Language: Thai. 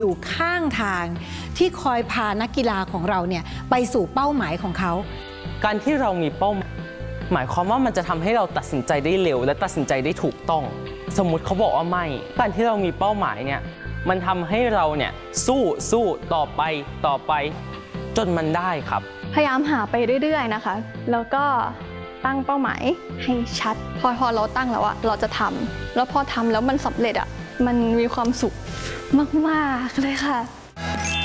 อยู่ข้างทางที่คอยพานักกีฬาของเราเนี่ยไปสู่เป้าหมายของเขาการที่เรามีเป้าหมายความว่ามันจะทำให้เราตัดสินใจได้เร็วและตัดสินใจได้ถูกต้องสมมุติเขาบอกว่าไม่การที่เรามีเป้าหมายเนี่ยมันทำให้เราเนี่ยสู้ต่อไปจนมันได้ครับพยายามหาไปเรื่อยๆนะคะแล้วก็ตั้งเป้าหมายให้ชัดพอเราตั้งแล้วอะเราจะทำแล้วพอทำแล้วมันสำเร็จอะมันมีความสุขมากๆเลยค่ะ